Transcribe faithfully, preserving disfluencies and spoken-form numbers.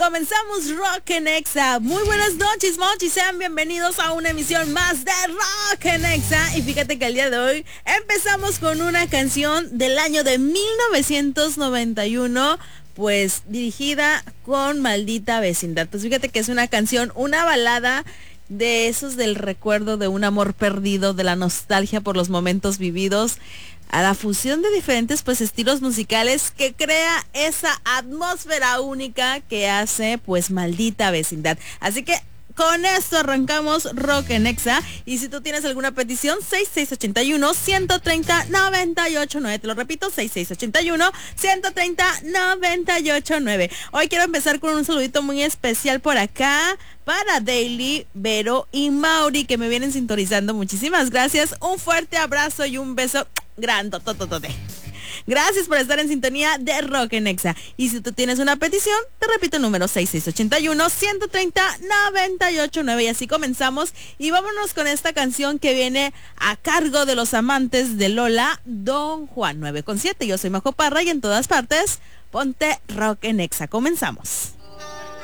comenzamos Rock en Exa. Muy buenas noches, mochis, sean bienvenidos a una emisión más de Rock en Exa. Y fíjate que el día de hoy empezamos con una canción del año de mil novecientos noventa y uno, pues dirigida con Maldita Vecindad. Pues fíjate que es una canción, una balada de esos del recuerdo de un amor perdido, de la nostalgia por los momentos vividos, a la fusión de diferentes pues estilos musicales que crea esa atmósfera única que hace pues Maldita Vecindad. Así que con esto arrancamos Rock en Exa. Y si tú tienes alguna petición, seis seis ocho uno, uno tres cero, nueve ocho nueve. Te lo repito, seis seis ocho uno, uno tres cero, nueve ocho nueve. Hoy quiero empezar con un saludito muy especial por acá para Daily, Vero y Mauri, que me vienen sintonizando. Muchísimas gracias. Un fuerte abrazo y un beso grandotototote. Gracias por estar en sintonía de Rock en Exa. Y si tú tienes una petición, te repito el número seis seis ocho uno, uno tres cero, nueve ocho nueve. Y así comenzamos. Y vámonos con esta canción que viene a cargo de los amantes de Lola, Don Juan. Nueve con siete. Yo soy Majo Parra y en todas partes, ponte Rock en Exa. Comenzamos.